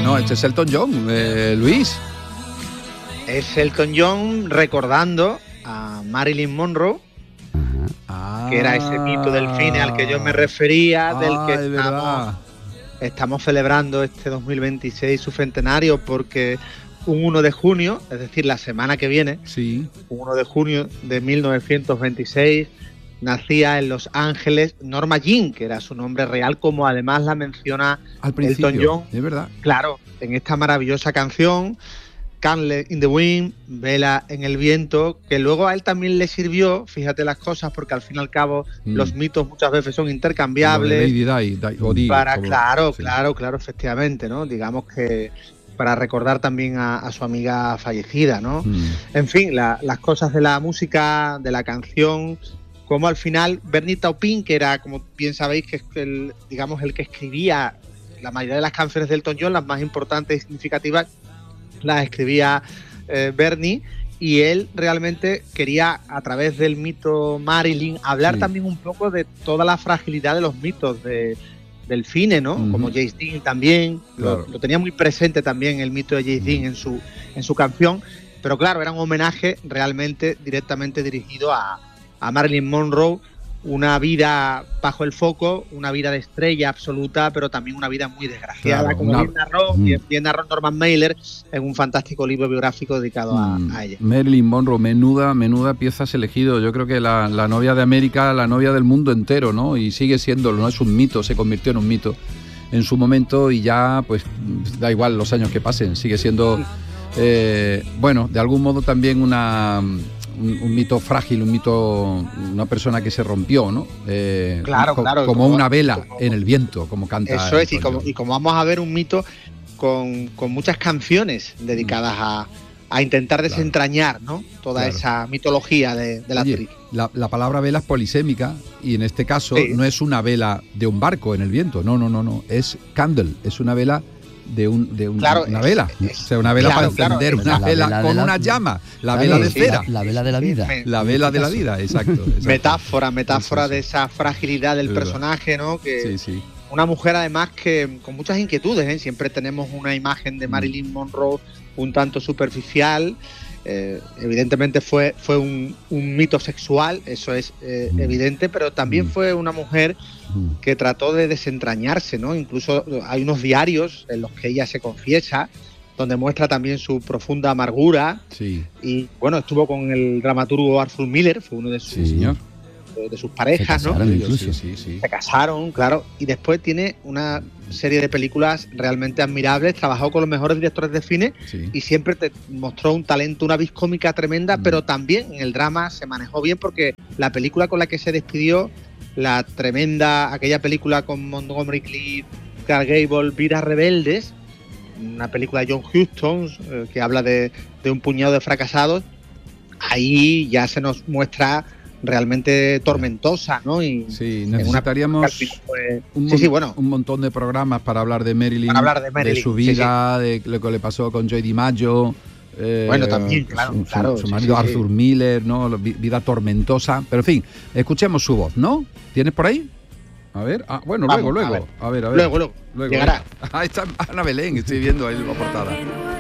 No, este es Elton John, Luis. Es Elton John recordando a Marilyn Monroe, que era ese mito del cine al que yo me refería, del que estamos celebrando este 2026 su centenario, porque un 1 de junio, es decir, la semana que viene, sí. un 1 de junio de 1926, nacía en Los Ángeles Norma Jean, que era su nombre real, como además la menciona al principio, Elton John. Es verdad. Claro, en esta maravillosa canción, Candle in the Wind, Vela en el viento, que luego a él también le sirvió, fíjate las cosas, porque al fin y al cabo los mitos muchas veces son intercambiables. Claro, efectivamente, ¿no? Digamos que para recordar también a su amiga fallecida, ¿no? En fin, las cosas de la música, de la canción, como al final Bernie Taupin, que era, como bien sabéis, que es el que escribía la mayoría de las canciones de Elton John, las más importantes y significativas, las escribía Bernie, y él realmente quería, a través del mito Marilyn, hablar también un poco de toda la fragilidad de los mitos del cine, ¿no? Como James Dean también, claro. lo tenía muy presente también el mito de James Dean en su canción, pero claro, era un homenaje realmente directamente dirigido a Marilyn Monroe, una vida bajo el foco, una vida de estrella absoluta, pero también una vida muy desgraciada, claro, como bien narró Norman Mailer en un fantástico libro biográfico dedicado a ella. Marilyn Monroe, menuda pieza has elegido. Yo creo que la novia de América, la novia del mundo entero, ¿no? Y sigue siéndolo, no es un mito, se convirtió en un mito en su momento y ya, pues, da igual los años que pasen, sigue siendo, bueno, de algún modo también un mito frágil, una persona que se rompió, ¿no? Claro, como una vela en el viento, como canta. Eso es, y como vamos a ver un mito con muchas canciones dedicadas a intentar desentrañar, ¿no? Toda esa mitología de la actriz. La palabra vela es polisémica y en este caso no es una vela de un barco en el viento, no, es candle, es una vela una vela, o sea, una vela para encender, una vela con una llama, la vela de cera. La vela de la vida. La vela de la vida, exacto. Metáfora de esa fragilidad del personaje, ¿no? Que una mujer además que con muchas inquietudes, siempre tenemos una imagen de Marilyn Monroe un tanto superficial. Evidentemente fue un mito sexual, eso es evidente, pero también fue una mujer que trató de desentrañarse, ¿no? Incluso hay unos diarios en los que ella se confiesa, donde muestra también su profunda amargura. Y bueno, estuvo con el dramaturgo Arthur Miller, fue uno de sus parejas, ¿no? Se casaron, claro, y después tiene una serie de películas realmente admirables, trabajó con los mejores directores de cine y siempre te mostró un talento, una vis cómica tremenda, pero también en el drama se manejó bien, porque la película con la que se despidió, aquella película con Montgomery Clift, Clark Gable, Vidas Rebeldes, una película de John Huston que habla de un puñado de fracasados, ahí ya se nos muestra realmente tormentosa, ¿no? Y necesitaríamos un montón de programas para hablar de Marilyn, de su vida, de lo que le pasó con Joy DiMaggio, también, su marido Arthur Miller, ¿no? Vida tormentosa, pero en fin, escuchemos su voz, ¿no? ¿Tienes por ahí? A ver, luego. A ver. Luego. Llegará. Ahí está Ana Belén, estoy viendo ahí la portada.